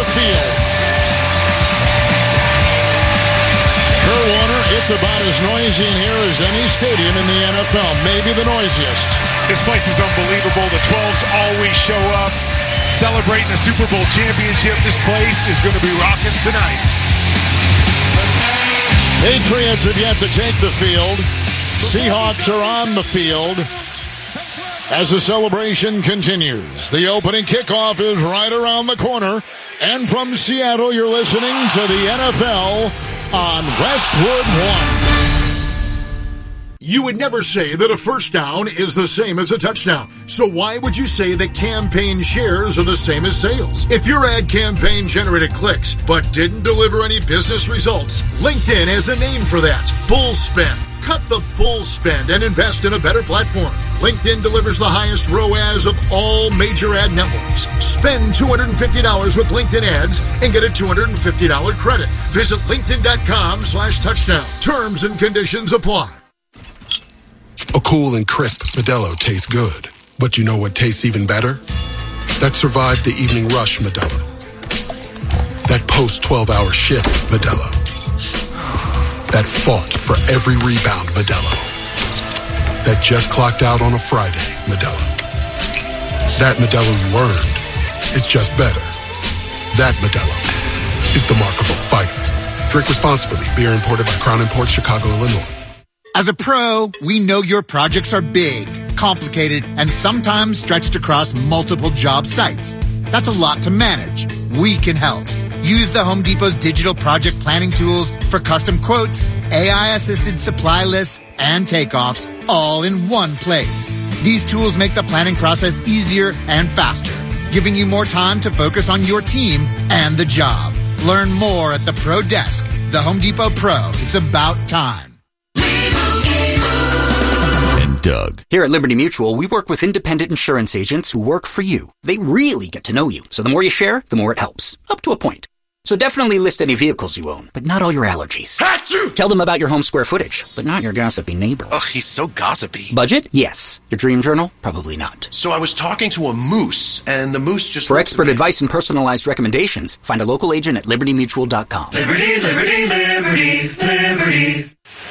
the field. Kurt Warner, it's about as noisy in here as any stadium in the NFL, maybe the noisiest. This place is unbelievable. The 12s always show up. Celebrating the Super Bowl championship. This place is going to be raucous tonight. Patriots have yet to take the field. Seahawks are on the field as the celebration continues. The opening kickoff is right around the corner. And from Seattle, you're listening to the NFL on Westwood One. You would never say that a first down is the same as a touchdown. So why would you say that campaign shares are the same as sales? If your ad campaign generated clicks but didn't deliver any business results, LinkedIn has a name for that. Bull spend. Cut the bull spend and invest in a better platform. LinkedIn delivers the highest ROAS of all major ad networks. Spend $250 with LinkedIn ads and get a $250 credit. Visit linkedin.com/touchdown. Terms and conditions apply. A cool and crisp Modelo tastes good. But you know what tastes even better? That survived the evening rush Modelo. That post-12-hour shift Modelo. That fought for every rebound Modelo. That just clocked out on a Friday Modelo. That Modelo you earned is just better. That Modelo is the Remarkable Fighter. Drink responsibly. Beer imported by Crown Imports, Chicago, Illinois. As a pro, we know your projects are big, complicated, and sometimes stretched across multiple job sites. That's a lot to manage. We can help. Use the Home Depot's digital project planning tools for custom quotes, AI-assisted supply lists, and takeoffs all in one place. These tools make the planning process easier and faster, giving you more time to focus on your team and the job. Learn more at the Pro Desk. The Home Depot Pro. It's about time. Doug. Here at Liberty Mutual, we work with independent insurance agents who work for you. They really get to know you. So the more you share, the more it helps. Up to a point. So definitely list any vehicles you own, but not all your allergies. Achoo! Tell them about your home square footage, but not your gossipy neighbor. Ugh, he's so gossipy. Budget? Yes. Your dream journal? Probably not. So I was talking to a moose, and the moose just... For expert advice and personalized recommendations, find a local agent at libertymutual.com. Liberty, liberty, liberty, liberty.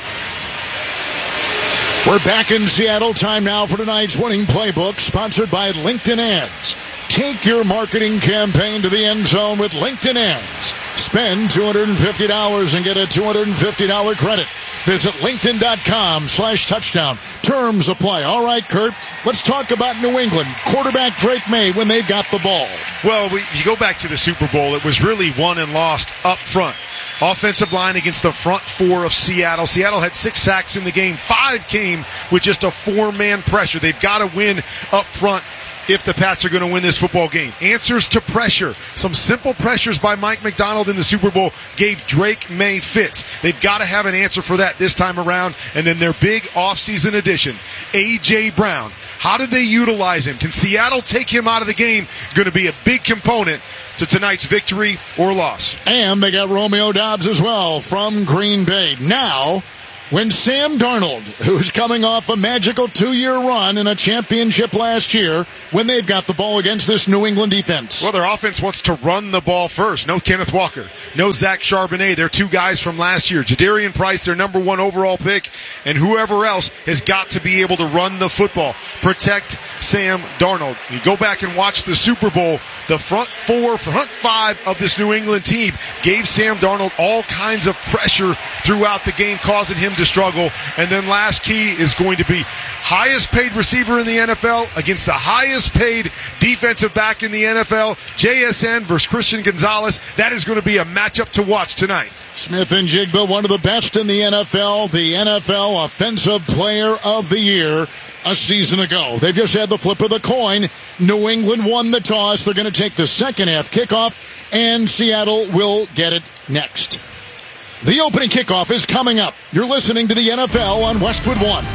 We're back in Seattle. Time now for tonight's winning playbook, sponsored by LinkedIn Ads. Take your marketing campaign to the end zone with LinkedIn Ads. Spend $250 and get a $250 credit. Visit linkedin.com/touchdown. Terms apply. All right, Kurt, let's talk about New England. Quarterback Drake May when they've got the ball. Well, you go back to the Super Bowl, it was really won and lost up front. Offensive line against the front four of Seattle. Seattle had 6 sacks in the game. 5 came with just a 4-man pressure. They've got to win up front if the Pats are going to win this football game. Answers to pressure. Some simple pressures by Mike McDonald in the Super Bowl gave Drake May fits. They've got to have an answer for that this time around. And then their big offseason addition, A.J. Brown. How did they utilize him? Can Seattle take him out of the game? Going to be a big component to tonight's victory or loss. And they got Romeo Doubs as well from Green Bay. Now, when Sam Darnold, who's coming off a magical 2-year run in a championship last year, when they've got the ball against this New England defense. Well, their offense wants to run the ball first. No Kenneth Walker. No Zach Charbonnet. They're 2 guys from last year. Jadarian Price, their number 1 overall pick, and whoever else has got to be able to run the football. Protect Sam Darnold. You go back and watch the Super Bowl, the front 5 of this New England team gave Sam Darnold all kinds of pressure throughout the game, causing him to struggle. And then last key is going to be highest paid receiver in the NFL against the highest paid defensive back in the NFL, JSN versus Christian Gonzalez. That is going to be a matchup to watch tonight. Smith and Jigba, one of the best in the NFL Offensive Player of the Year a season ago. They've just had the flip of the coin. New England won the toss. They're going to take the second half kickoff, and Seattle will get it next. The opening kickoff is coming up. You're listening to the NFL on Westwood One.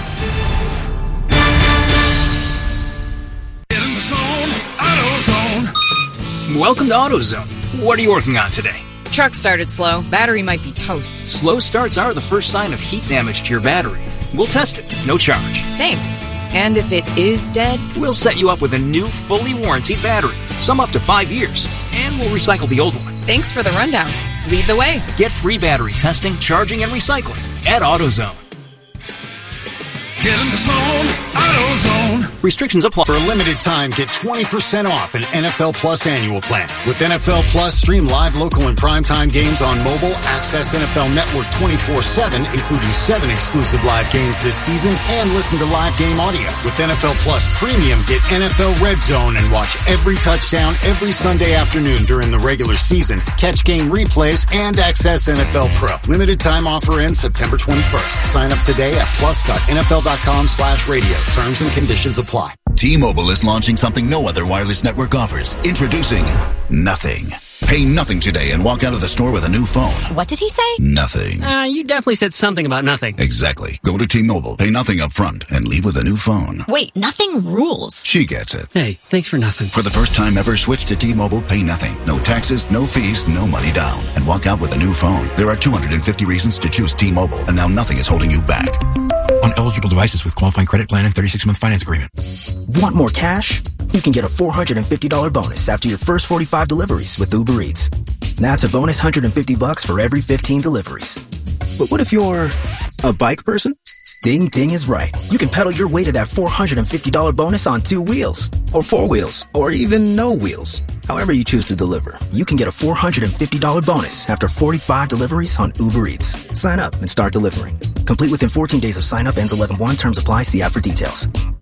Get in the zone, AutoZone. Welcome to AutoZone. What are you working on today? Truck started slow. Battery might be toast. Slow starts are the first sign of heat damage to your battery. We'll test it. No charge. Thanks. And if it is dead, we'll set you up with a new, fully warranted battery, some up to 5 years, and we'll recycle the old one. Thanks for the rundown. Lead the way. Get free battery testing, charging, and recycling at AutoZone. Get in the zone, AutoZone. Restrictions apply. For a limited time, get 20% off an NFL Plus annual plan. With NFL Plus, stream live, local, and primetime games on mobile, access NFL Network 24/7, including 7 exclusive live games this season, and listen to live game audio. With NFL Plus Premium, get NFL Red Zone and watch every touchdown every Sunday afternoon during the regular season. Catch game replays and access NFL Pro. Limited time offer ends September 21st. Sign up today at plus.nfl.com/radio. Terms and conditions apply. T-Mobile is launching something no other wireless network offers. Introducing Nothing. Pay nothing today and walk out of the store with a new phone. What did he say? Nothing. You definitely said something about nothing. Exactly. Go to T-Mobile, pay nothing up front, and leave with a new phone. Wait, nothing rules. She gets it. Hey, thanks for nothing. For the first time ever, switch to T-Mobile, pay nothing. No taxes, no fees, no money down. And walk out with a new phone. There are 250 reasons to choose T-Mobile, and now nothing is holding you back. On eligible devices with qualifying credit plan and 36-month finance agreement. Want more cash? You can get a $450 bonus after your first 45 deliveries with Uber Eats. That's a bonus $150 for every 15 deliveries. But what if you're a bike person? Ding Ding is right. You can pedal your way to that $450 bonus on 2 wheels, or 4 wheels, or even no wheels. However you choose to deliver, you can get a $450 bonus after 45 deliveries on Uber Eats. Sign up and start delivering. Complete within 14 days of sign up, ends 11/1. Terms apply. See app for details.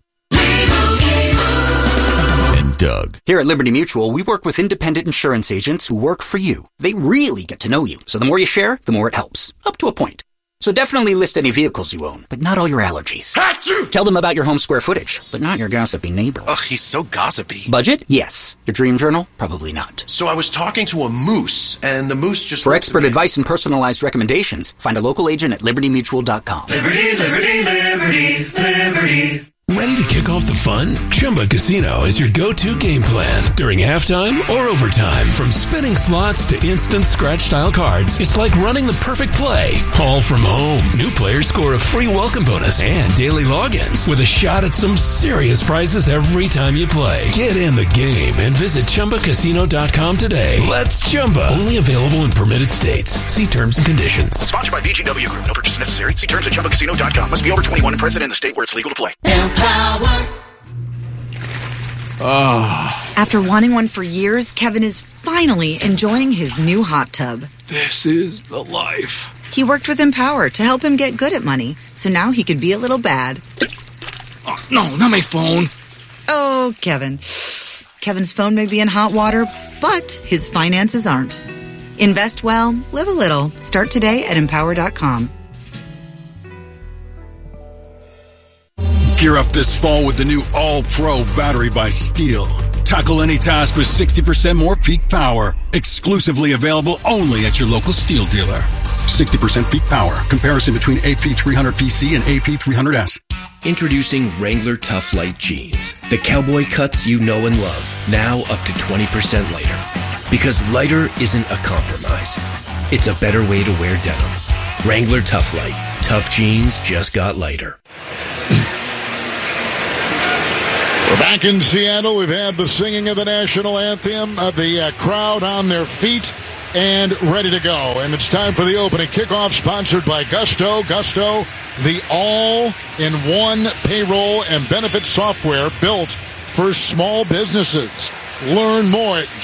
And Doug. Here at Liberty Mutual, we work with independent insurance agents who work for you. They really get to know you. So the more you share, the more it helps. Up to a point. So definitely list any vehicles you own, but not all your allergies. Achoo! Tell them about your home square footage, but not your gossipy neighbor. Ugh, he's so gossipy. Budget? Yes. Your dream journal? Probably not. So I was talking to a moose, and the moose just... For expert advice and personalized recommendations, find a local agent at libertymutual.com. Liberty, liberty, liberty, liberty. Ready to kick off the fun? Chumba Casino is your go-to game plan during halftime or overtime. From spinning slots to instant scratch-style cards, it's like running the perfect play, all from home. New players score a free welcome bonus and daily logins with a shot at some serious prizes every time you play. Get in the game and visit ChumbaCasino.com today. Let's Chumba. Only available in permitted states. See terms and conditions. Sponsored by VGW Group. No purchase necessary. See terms at ChumbaCasino.com. Must be over 21 and present in the state where it's legal to play. After wanting one for years, Kevin is finally enjoying his new hot tub. This is the life. He worked with Empower to help him get good at money, so now he could be a little bad. Oh, no, not my phone. Oh, Kevin. Kevin's phone may be in hot water, but his finances aren't. Invest well, live a little. Start today at Empower.com. Gear up this fall with the new All-Pro battery by Steel. Tackle any task with 60% more peak power. Exclusively available only at your local Steel dealer. 60% peak power. Comparison between AP300PC and AP300S. Introducing Wrangler Tough Light Jeans. The cowboy cuts you know and love. Now up to 20% lighter. Because lighter isn't a compromise. It's a better way to wear denim. Wrangler Tough Light. Tough jeans just got lighter. We're back in Seattle. We've had the singing of the national anthem, the crowd on their feet and ready to go. And it's time for the opening kickoff, sponsored by Gusto. Gusto, the all-in-one payroll and benefit software built for small businesses. Learn more at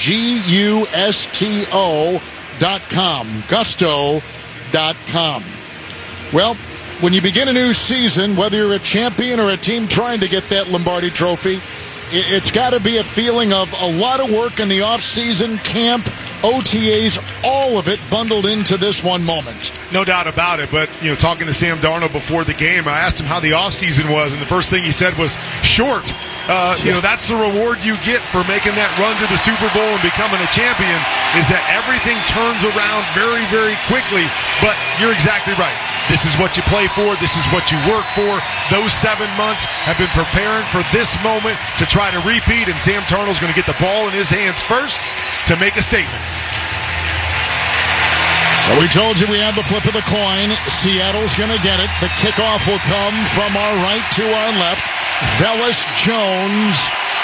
gusto.com. Gusto.com. Well, when you begin a new season, whether you're a champion or a team trying to get that Lombardi trophy, it's got to be a feeling of a lot of work in the offseason, camp, OTAs, all of it bundled into this one moment. No doubt about it, but talking to Sam Darnold before the game, I asked him how the offseason was, and the first thing he said was short. That's the reward you get for making that run to the Super Bowl and becoming a champion, is that everything turns around very, very quickly. But you're exactly right. This is what you play for. This is what you work for. Those 7 months have been preparing for this moment to try to repeat, and Sam Darnold's going to get the ball in his hands first to make a statement. So we told you we had the flip of the coin. Seattle's going to get it. The kickoff will come from our right to our left. Velus Jones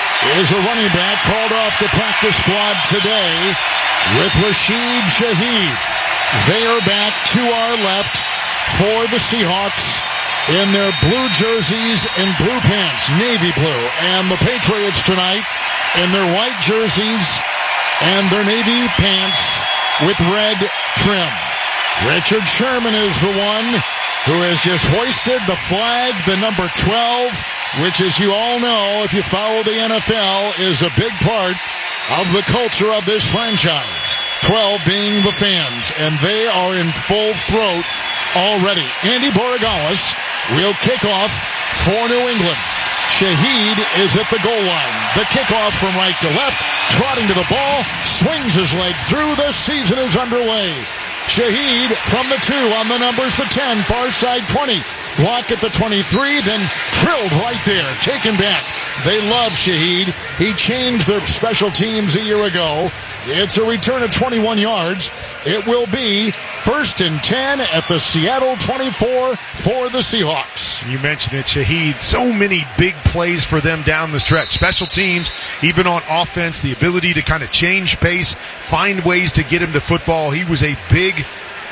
is a running back called off the practice squad today with Rashid Shaheed. They are back to our left for the Seahawks in their blue jerseys and blue pants, navy blue. And the Patriots tonight in their white jerseys and their navy pants with red trim. Richard Sherman is the one who has just hoisted the flag, the number 12, which, as you all know, if you follow the NFL, is a big part of the culture of this franchise. 12 being the fans, and they are in full throat already. Andy Borregales will kick off for New England. Shaheed is at the goal line. The kickoff from right to left, trotting to the ball, swings his leg through. The season is underway. Shaheed from the 2 on the numbers, the 10, far side 20. Block at the 23, then drilled right there, taken back. They love Shaheed. He changed their special teams a year ago. It's a return of 21 yards. It will be 1st and 10 at the Seattle 24 for the Seahawks. You mentioned it, Shaheed. So many big plays for them down the stretch. Special teams, even on offense, the ability to kind of change pace, find ways to get him to football. He was a big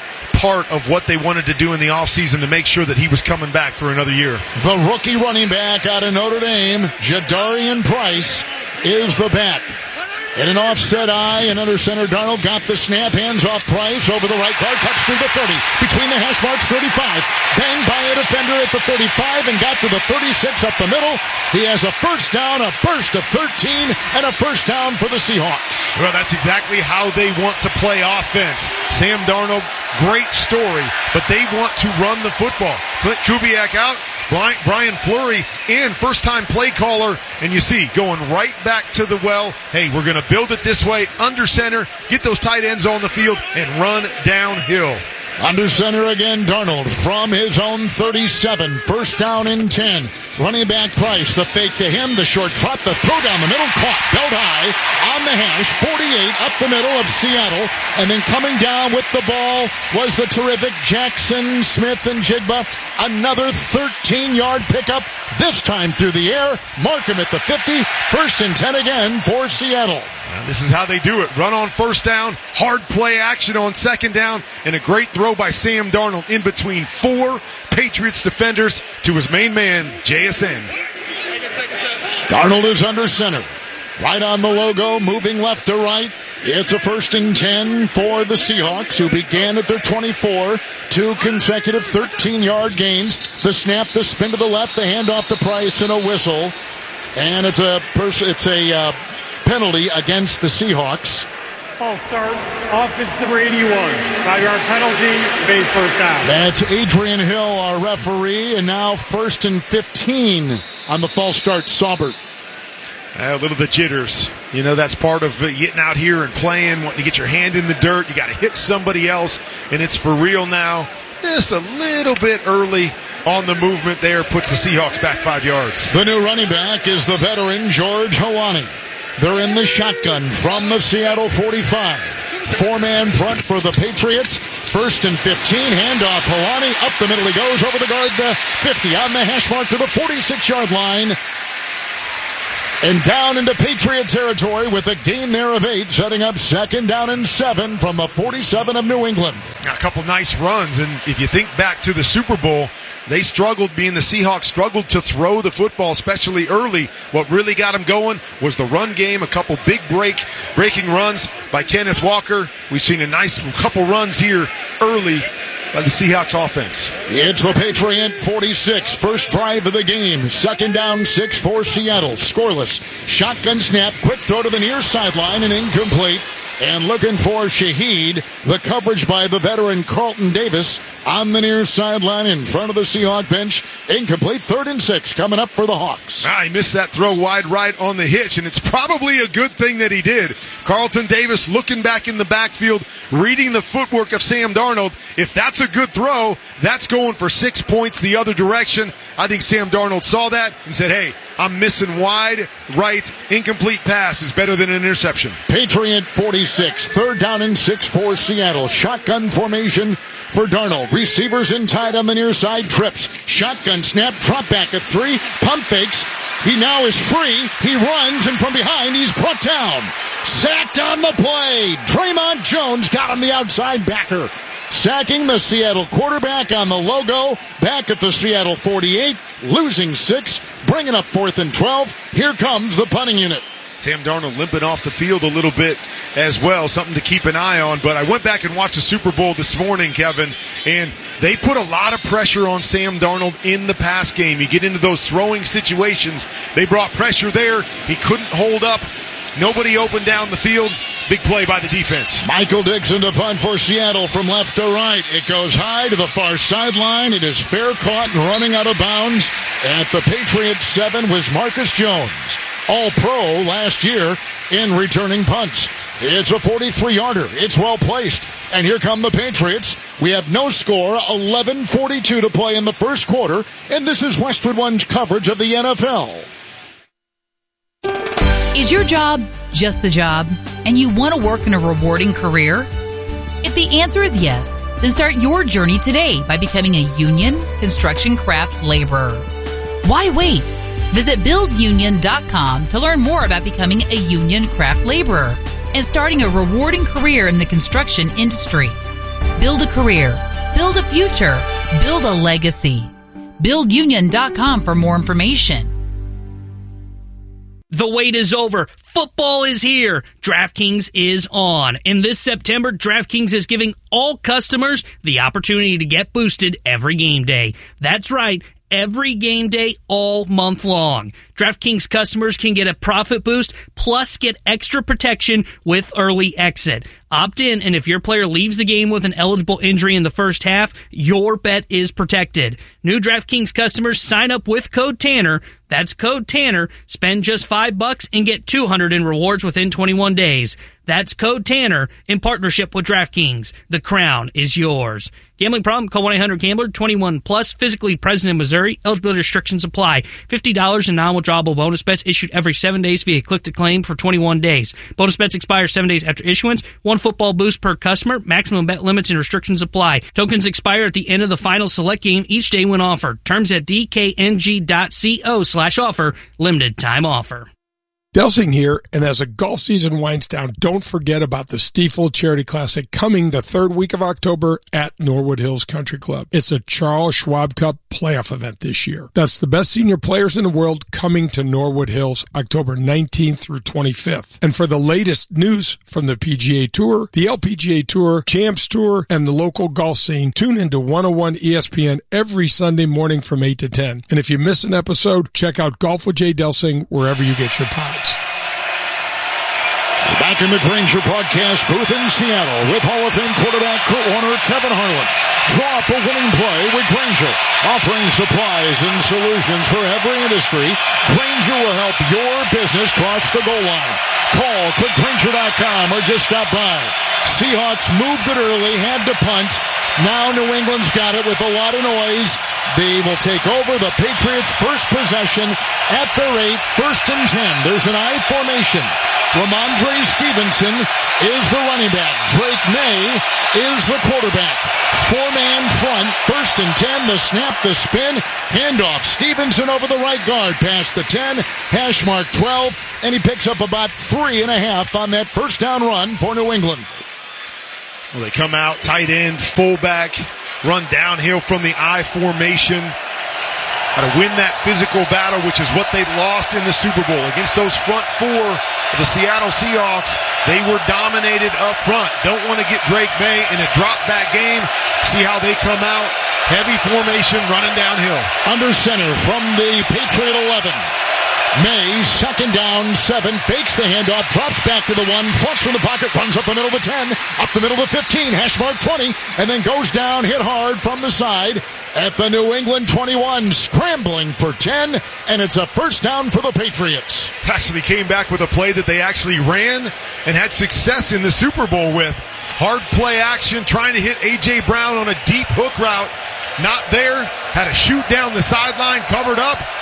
part of what they wanted to do in the offseason to make sure that he was coming back for another year. The rookie running back out of Notre Dame, Jadarian Price, is the back. In an offset eye, and under center, Darnold got the snap, hands off Price, over the right guard, cuts through the 30, between the hash marks, 35, banged by a defender at the 35, and got to the 36 up the middle. He has a first down, a burst of 13, and a first down for the Seahawks. Well, that's exactly how they want to play offense. Sam Darnold, great story, but they want to run the football. Clint Kubiak out, Brian Fleury in, first-time play caller, and you see, going right back to the well, hey, we're going to build it this way, under center, get those tight ends on the field, and run downhill. Under center again, Darnold from his own 37. First down and 10. Running back Price, the fake to him, the short trot, the throw down the middle, caught, belt high, on the hash, 48 up the middle of Seattle. And then coming down with the ball was the terrific Jackson Smith and Jigba. Another 13-yard pickup, this time through the air. Markham at the 50. First and 10 again for Seattle. This is how they do it. Run on first down, hard play action on second down, and a great throw by Sam Darnold in between 4 Patriots defenders to his main man, JSN. Darnold is under center. Right on the logo, moving left to right. It's a 1st and 10 for the Seahawks, who began at their 24. 2 consecutive 13-yard gains. The snap, the spin to the left, the handoff to Price, and a whistle. And it's a penalty against the Seahawks. False start, offense number 81. 5-yard penalty, base first down. That's Adrian Hill, our referee, and now 1st and 15 on the false start, Saubert. A little of the jitters. You know, that's part of getting out here and playing, wanting to get your hand in the dirt. You got to hit somebody else, and it's for real now. Just a little bit early on the movement there, puts the Seahawks back 5 yards. The new running back is the veteran George Holani. They're in the shotgun from the Seattle 45. 4-man front for the Patriots. 1st and 15. Handoff Holani. Up the middle he goes. Over the guard, the 50. On the hash mark to the 46-yard line. And down into Patriot territory with a gain there of 8. Setting up 2nd down and 7 from the 47 of New England. A couple nice runs. And if you think back to the Super Bowl, they struggled, the Seahawks struggled to throw the football, especially early. What really got them going was the run game, a couple big breaking runs by Kenneth Walker. We've seen a nice couple runs here early by the Seahawks offense. It's the Patriot 46, first drive of the game. 2nd down, 6 for Seattle. Scoreless. Shotgun snap, quick throw to the near sideline and incomplete. And looking for Shaheed, the coverage by the veteran Carlton Davis on the near sideline in front of the Seahawk bench. Incomplete, 3rd and 6 coming up for the Hawks. He missed that throw wide right on the hitch, and it's probably a good thing that he did. Carlton Davis looking back in the backfield, reading the footwork of Sam Darnold. If that's a good throw, that's going for 6 points the other direction. I think Sam Darnold saw that and said, hey, I'm missing wide right. Incomplete pass is better than an interception. Patriot 46. 3rd down and 6 for Seattle. Shotgun formation for Darnold. Receivers in tight on the near side. Trips. Shotgun snap. Drop back at 3. Pump fakes. He now is free. He runs, and from behind, he's brought down. Sacked on the play. Draymond Jones got him the outside backer. Sacking the Seattle quarterback on the logo. Back at the Seattle 48. Losing 6. Bringing up 4th and 12. Here comes the punting unit. Sam Darnold limping off the field a little bit as well, something to keep an eye on. But I went back and watched the Super Bowl this morning, Kevin, and they put a lot of pressure on Sam Darnold in the pass game. You get into those throwing situations. They brought pressure there. He couldn't hold up. Nobody opened down the field. Big play by the defense. Michael Dixon to punt for Seattle from left to right. It goes high to the far sideline. It is fair caught and running out of bounds. At the Patriots 7 was Marcus Jones, All-Pro last year in returning punts. It's a 43-yarder. It's well placed. And here come the Patriots. We have no score, 11:42 to play in the first quarter. And this is Westwood One's coverage of the NFL. Is your job just a job, and you want to work in a rewarding career? If the answer is yes, then start your journey today by becoming a union construction craft laborer. Why wait? Visit BuildUnion.com to learn more about becoming a union craft laborer and starting a rewarding career in the construction industry. Build a career, build a future, build a legacy. BuildUnion.com for more information. The wait is over. Football is here. DraftKings is on. And this September, DraftKings is giving all customers the opportunity to get boosted every game day. That's right. Every game day all month long. DraftKings customers can get a profit boost plus get extra protection with early exit. Opt in, and if your player leaves the game with an eligible injury in the first half, your bet is protected. New DraftKings customers sign up with code Tanner. That's code Tanner. Spend just $5 and get $200 in rewards within 21 days. That's code Tanner in partnership with DraftKings. The crown is yours. Gambling problem? Call 1-800-GAMBLER. 21 plus. Physically present in Missouri. Eligibility restrictions apply. $50 in non-withdrawable bonus bets issued every 7 days via click to claim for 21 days. Bonus bets expire 7 days after issuance. One football boost per customer. Maximum bet limits and restrictions apply. Tokens expire at the end of the final select game each day when offered. Terms at dkng.co/offer. Limited time offer. Delsing here, and as the golf season winds down, don't forget about the Stiefel Charity Classic coming the 3rd week of October at Norwood Hills Country Club. It's a Charles Schwab Cup playoff event this year. That's the best senior players in the world coming to Norwood Hills October 19th through 25th. And for the latest news from the PGA Tour, the LPGA Tour, Champs Tour, and the local golf scene, tune into 101 ESPN every Sunday morning from 8 to 10. And if you miss an episode, check out Golf with Jay Delsing wherever you get your pods. Back in the Grainger broadcast booth in Seattle with Hall of Fame quarterback Kurt Warner, Kevin Harlan. Draw up a winning play with Grainger, offering supplies and solutions for every industry. Grainger will help your business cross the goal line. Call, click Grainger.com, or just stop by. Seahawks moved it early, had to punt. Now New England's got it with a lot of noise. They will take over the Patriots' first possession at their 8, 1st and 10. There's an I formation. Ramondre Stevenson is the running back. Drake May is the quarterback. 4-man front, 1st and 10. The snap, the spin, handoff. Stevenson over the right guard, past the 10, hash mark 12, and he picks up about 3.5 on that first down run for New England. Well, they come out, tight end, fullback, run downhill from the I formation. Got to win that physical battle, which is what they lost in the Super Bowl. Against those front four of the Seattle Seahawks, they were dominated up front. Don't want to get Drake May in a drop-back game. See how they come out. Heavy formation, running downhill. Under center from the Patriot 11. May, 2nd down, 7, fakes the handoff, drops back to the 1, flush from the pocket, runs up the middle of the 10, up the middle of the 15, hash mark 20, and then goes down, hit hard from the side at the New England 21, scrambling for 10, and it's a first down for the Patriots. Actually came back with a play that they actually ran and had success in the Super Bowl with. Hard play action, trying to hit A.J. Brown on a deep hook route. Not there, had to shoot down the sideline, covered up,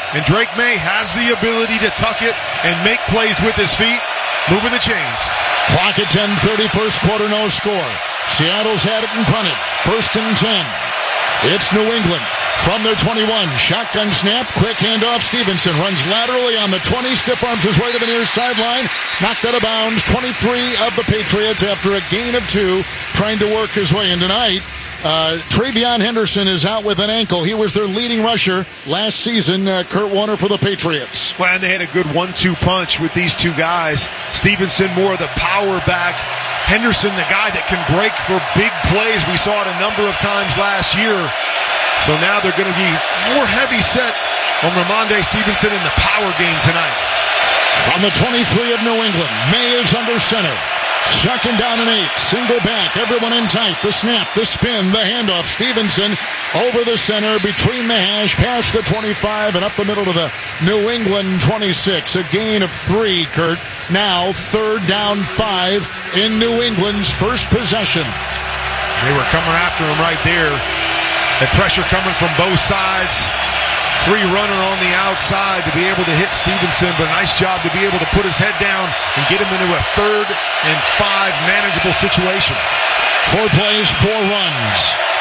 And Drake May has the ability to tuck it and make plays with his feet, moving the chains. Clock at 10:30, first quarter, no score. Seattle's had it and punted. 1st and 10. It's New England. From their 21, shotgun snap, quick handoff. Stevenson runs laterally on the 20, stiff arms his way to the near sideline, knocked out of bounds. 23 of the Patriots after a gain of 2, trying to work his way in tonight. Travion Henderson is out with an ankle. He was their leading rusher last season. Kurt Warner for the Patriots. Well, and they had a good 1-2 punch with these two guys. Stevenson, more of the power back. Henderson, the guy that can break for big plays. We saw it a number of times last year. So now they're going to be more heavy set on Ramondre Stevenson in the power game tonight. From the 23 of New England, May is under center. 2nd down and 8. Single back. Everyone in tight. The snap, the spin, the handoff. Stevenson over the center, between the hash, past the 25, and up the middle to the New England 26. A gain of 3, Kurt. Now 3rd down 5 in New England's first possession. They were coming after him right there. That pressure coming from both sides. Free runner on the outside to be able to hit Stevenson, but a nice job to be able to put his head down and get him into a 3rd and 5 manageable situation. 4 plays, 4 runs.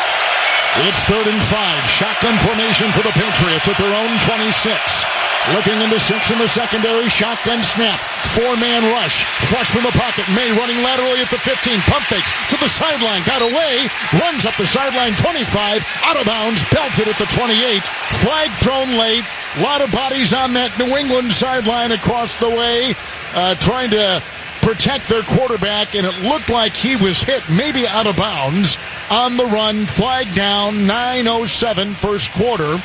It's 3rd and 5. Shotgun formation for the Patriots at their own 26. Looking into 6 in the secondary. Shotgun snap. 4-man rush. Flush from the pocket. May running laterally at the 15. Pump fakes to the sideline. Got away. Runs up the sideline. 25. Out of bounds. Belted at the 28. Flag thrown late. A lot of bodies on that New England sideline across the way. Trying to protect their quarterback, and it looked like he was hit, maybe out of bounds, on the run. Flag down. 9:07 first quarter.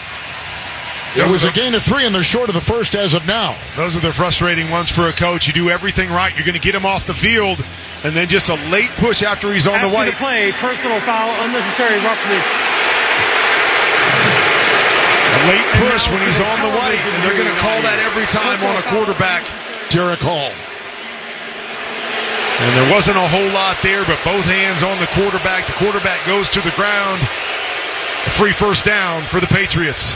It was a gain of 3, and they're short of the first as of now. Those are the frustrating ones for a coach. You do everything right. You're going to get him off the field, and then just a late push after he's on the white. After the play, personal foul, unnecessary roughness. A late push when he's on the white, and they're going to call that every time on a quarterback. Derek Hall. And there wasn't a whole lot there, but both hands on the quarterback. The quarterback goes to the ground. A free 1st down for the Patriots.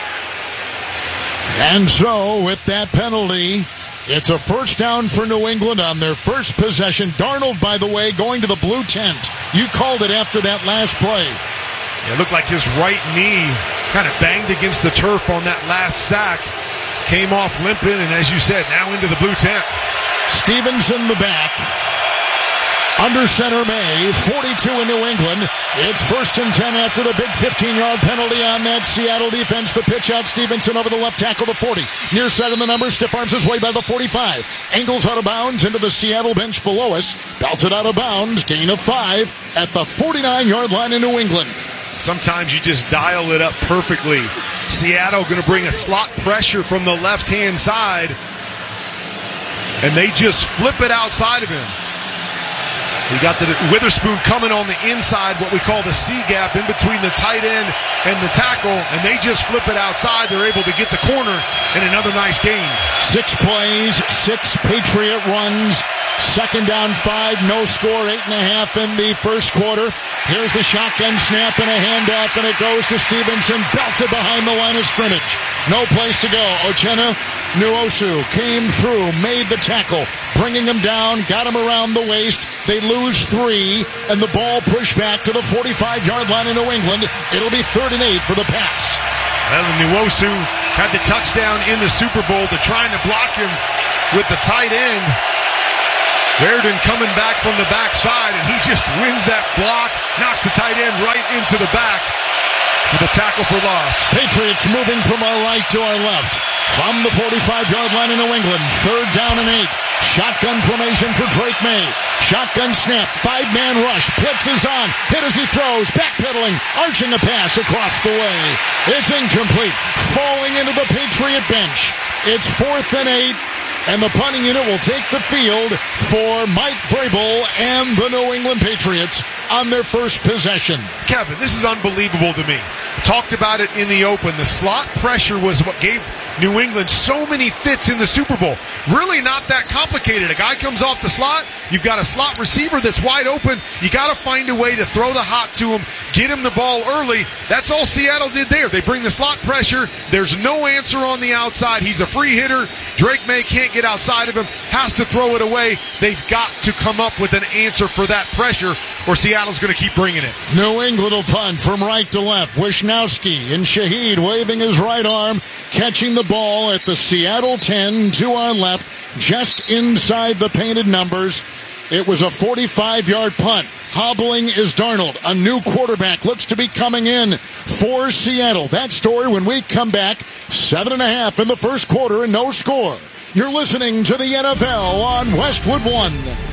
And so, with that penalty, it's a 1st down for New England on their first possession. Darnold, by the way, going to the blue tent. You called it after that last play. It looked like his right knee kind of banged against the turf on that last sack. Came off limping, and as you said, now into the blue tent. Stevenson the back. Under center May, 42 in New England. It's 1st and 10 after the big 15-yard penalty on that Seattle defense. The pitch out, Stevenson over the left tackle, the 40. Near side of the numbers, stiff arms his way by the 45. Angles out of bounds into the Seattle bench below us. Belted out of bounds, gain of 5 at the 49-yard line in New England. Sometimes you just dial it up perfectly. Seattle going to bring a slot pressure from the left-hand side, and they just flip it outside of him. We got the Witherspoon coming on the inside, what we call the C gap, in between the tight end and the tackle, and they just flip it outside. They're able to get the corner, and another nice gain. 6 plays, 6 Patriot runs. 2nd down 5, no score, 8.5 in the first quarter. Here's the shotgun snap and a handoff, and it goes to Stevenson, belted behind the line of scrimmage. No place to go. Uchenna Nwosu came through, made the tackle, bringing him down, got him around the waist. They lose 3, and the ball pushed back to the 45-yard line in New England. It'll be 3rd and 8 for the Pats. Well, Nwosu had the touchdown in the Super Bowl. They're trying to block him with the tight end. Verdon coming back from the backside, and he just wins that block, knocks the tight end right into the back with a tackle for loss. Patriots moving from our right to our left. From the 45-yard line in New England, 3rd down and 8. Shotgun formation for Drake May. Shotgun snap, 5-man rush, blitzes on, hit as he throws, backpedaling, arching a pass across the way. It's incomplete, falling into the Patriot bench. It's 4th and 8. And the punting unit will take the field for Mike Vrabel and the New England Patriots on their first possession. Kevin, this is unbelievable to me. Talked about it in the open. The slot pressure was what gave New England so many fits in the Super Bowl. Really not that complicated. A guy comes off the slot. You've got a slot receiver that's wide open. You got to find a way to throw the hot to him, get him the ball early. That's all Seattle did there. They bring the slot pressure. There's no answer on the outside. He's a free hitter. Drake May can't get outside of him, has to throw it away. They've got to come up with an answer for that pressure, or Seattle's going to keep bringing it. New England will punt from right to left. Wisnowski and Shaheed waving his right arm, catching the ball at the Seattle 10 to our left, just inside the painted numbers. It was a 45-yard punt. Hobbling is Darnold. A new quarterback looks to be coming in for Seattle. That story when we come back. 7.5 in the first quarter and no score. You're listening to the NFL on Westwood One.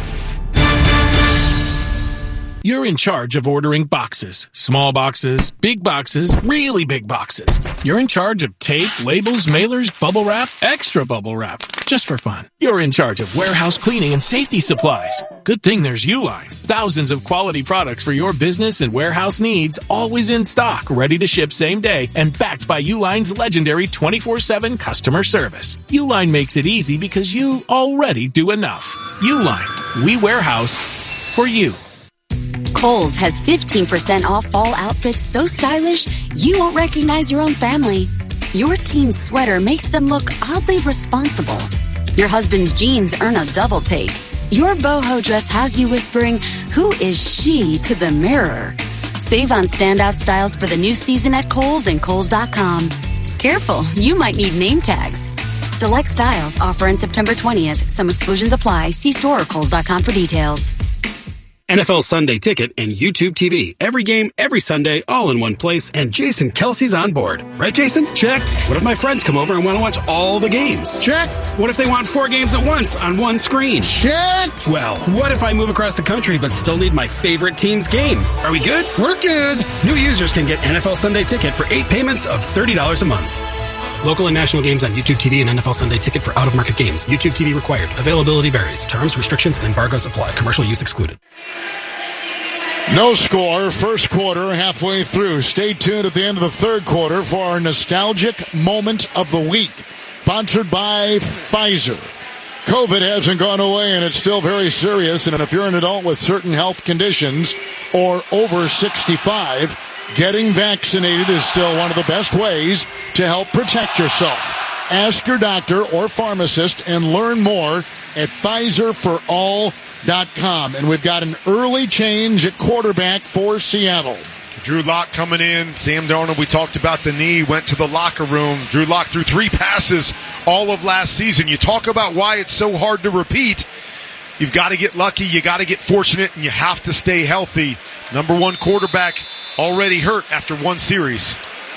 You're in charge of ordering boxes. Small boxes, big boxes, really big boxes. You're in charge of tape, labels, mailers, bubble wrap, extra bubble wrap. Just for fun. You're in charge of warehouse cleaning and safety supplies. Good thing there's Uline. Thousands of quality products for your business and warehouse needs, always in stock, ready to ship same day, and backed by Uline's legendary 24/7 customer service. Uline makes it easy because you already do enough. Uline. We warehouse for you. Kohl's has 15% off fall outfits so stylish you won't recognize your own family. Your teen's sweater makes them look oddly responsible. Your husband's jeans earn a double take. Your boho dress has you whispering, "Who is she?" to the mirror. Save on standout styles for the new season at Kohl's and Kohl's.com. Careful, you might need name tags. Select styles offer on September 20th. Some exclusions apply. See store or Kohl's.com for details. NFL Sunday Ticket and YouTube TV. Every game, every Sunday, all in one place, and Jason Kelsey's on board. Right, Jason? Check. What if my friends come over and want to watch all the games? Check. What if they want 4 games at once on one screen? Check. Well, what if I move across the country but still need my favorite team's game? Are we good? We're good. New users can get NFL Sunday Ticket for 8 payments of $30 a month. Local and national games on YouTube TV and NFL Sunday Ticket for out-of-market games. YouTube TV required. Availability varies. Terms, restrictions, and embargoes apply. Commercial use excluded. No score, first quarter, halfway through. Stay tuned at the end of the third quarter for our nostalgic moment of the week. Sponsored by Pfizer. COVID hasn't gone away, and it's still very serious. And if you're an adult with certain health conditions or over 65, getting vaccinated is still one of the best ways to help protect yourself. Ask your doctor or pharmacist and learn more at PfizerForAll.com. And we've got an early change at quarterback for Seattle. Drew Lock coming in. Sam Darnold, we talked about the knee, went to the locker room. Drew Lock threw 3 passes all of last season. You talk about why it's so hard to repeat. You've got to get lucky, you got to get fortunate, and you have to stay healthy. Number 1 quarterback already hurt after 1 series.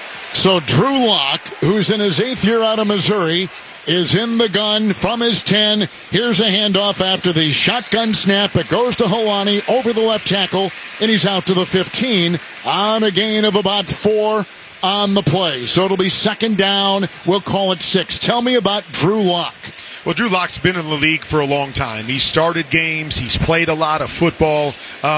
So Drew Lock, who's in his 8th year out of Missouri, is in the gun from his 10. Here's a handoff after the shotgun snap. It goes to Helani over the left tackle, and he's out to the 15 on a gain of about 4 on the play. So it'll be second down. We'll call it 6. Tell me about Drew Lock. Well, Drew Lock's been in the league for a long time. He's started games. He's played a lot of football.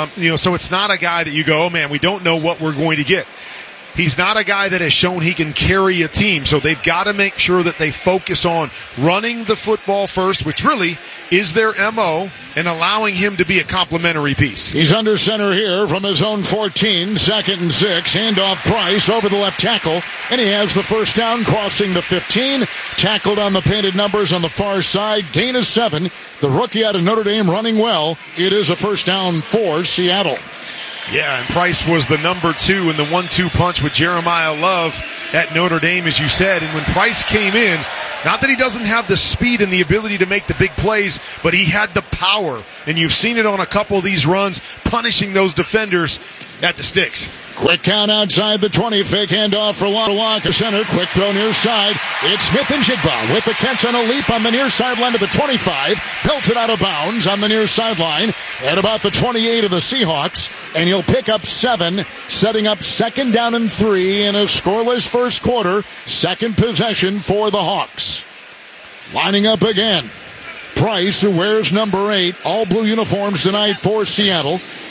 So it's not a guy that you go, oh, man, we don't know what we're going to get. He's not a guy that has shown he can carry a team, so they've got to make sure that they focus on running the football first, which really is their MO, and allowing him to be a complementary piece. He's under center here from his own 14, 2nd and 6. Handoff Price over the left tackle, and he has the first down crossing the 15. Tackled on the painted numbers on the far side. Gain of 7. The rookie out of Notre Dame running well. It is a first down for Seattle. Yeah, and Price was the number 2 in the 1-2 punch with Jeremiah Love at Notre Dame, as you said. And when Price came in, not that he doesn't have the speed and the ability to make the big plays, but he had the power. And you've seen it on a couple of these runs, punishing those defenders at the sticks. Quick count outside the 20. Fake handoff for Lock. Center. Quick throw near side. It's Smith and Jigba with the Kents on a leap on the near sideline to the 25. Belted out of bounds on the near sideline at about the 28 of the Seahawks. And he'll pick up 7, setting up second down and 3 in a scoreless first quarter. Second possession for the Hawks. Lining up again. Price, who wears number 8. All blue uniforms tonight for Seattle.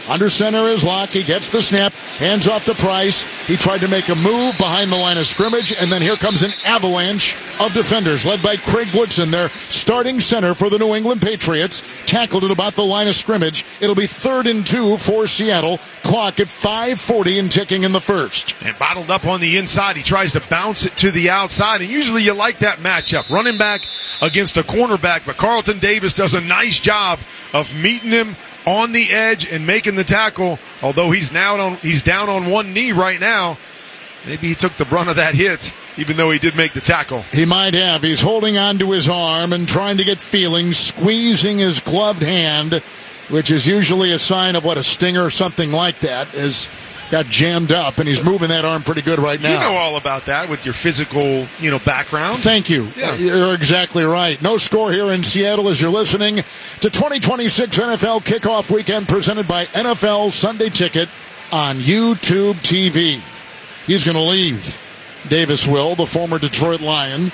Under center is Locke. He gets the snap, hands off to Price. He tried to make a move behind the line of scrimmage, and then here comes an avalanche of defenders led by Craig Woodson, their starting center for the New England Patriots. Tackled at about the line of scrimmage. It'll be 3rd and 2 for Seattle. Clock at 5:40 and ticking in the first. And bottled up on the inside. He tries to bounce it to the outside, and usually you like that matchup. Running back against a cornerback, but Carlton Davis does a nice job of meeting him on the edge and making the tackle, although he's down on one knee right now. Maybe he took the brunt of that hit, even though he did make the tackle. He might have. He's holding on to his arm and trying to get feeling, squeezing his gloved hand, which is usually a sign of a stinger or something like that, is got jammed up, and he's moving that arm pretty good right now. You know all about that with your physical, background. Thank you. Yeah. You're exactly right. No score here in Seattle as you're listening to 2026 NFL Kickoff Weekend presented by NFL Sunday Ticket on YouTube TV. He's going to leave. Davis will, the former Detroit Lion.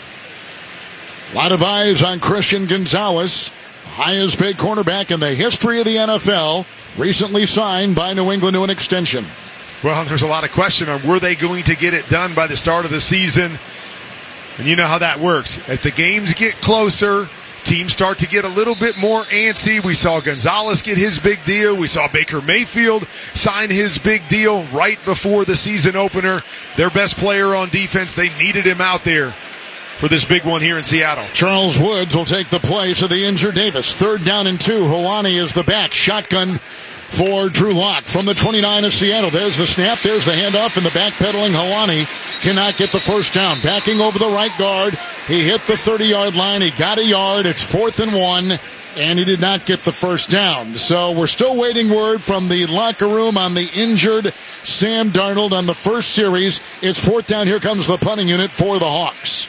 A lot of eyes on Christian Gonzalez, highest paid cornerback in the history of the NFL, recently signed by New England to an extension. Well, there's a lot of question on were they going to get it done by the start of the season. And you know how that works. As the games get closer, teams start to get a little bit more antsy. We saw Gonzalez get his big deal. We saw Baker Mayfield sign his big deal right before the season opener. Their best player on defense, they needed him out there for this big one here in Seattle. Charles Woods will take the place of the injured Davis. 3rd down and 2. Helani is the back. Shotgun for Drew Lock from the 29 of Seattle. There's the snap. There's the handoff. And the backpedaling Helani cannot get the first down. Backing over the right guard. He hit the 30-yard line. He got a yard. It's 4th and 1. And he did not get the first down. So we're still waiting word from the locker room on the injured Sam Darnold on the first series. It's 4th down. Here comes the punting unit for the Hawks.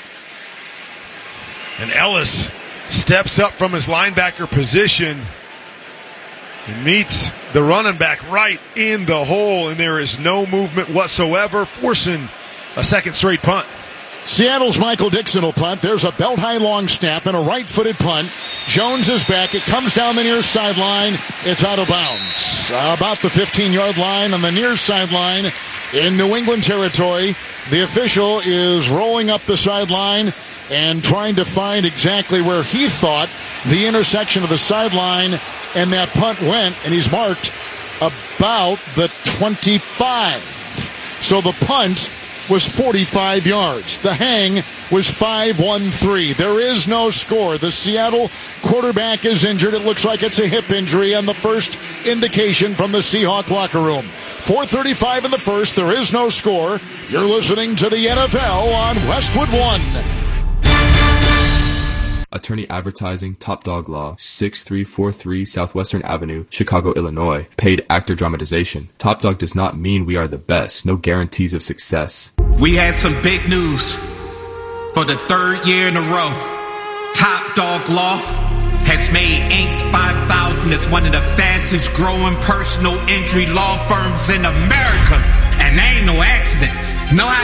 And Ellis steps up from his linebacker position and meets the running back right in the hole, and there is no movement whatsoever, forcing a second straight punt. Seattle's Michael Dixon will punt. There's a belt-high long snap and a right-footed punt. Jones is back. It comes down the near sideline. It's out of bounds. About the 15-yard line on the near sideline in New England territory. The official is rolling up the sideline and trying to find exactly where he thought the intersection of the sideline and that punt went, and he's marked about the 25. So the punt was 45 yards. The hang was 5-1-3. There is no score. The Seattle quarterback is injured. It looks like it's a hip injury on the first indication from the Seahawk locker room. 4:35 in the first. There is no score. You're listening to the NFL on Westwood One. Attorney Advertising, Top Dog Law, 6343 Southwestern Avenue, Chicago, Illinois. Paid actor dramatization. Top Dog does not mean we are the best. No guarantees of success. We had some big news. For the 3rd year in a row, Top Dog Law has made Inc. 5000 as one of the fastest growing personal injury law firms in America. And that ain't no accident. Know how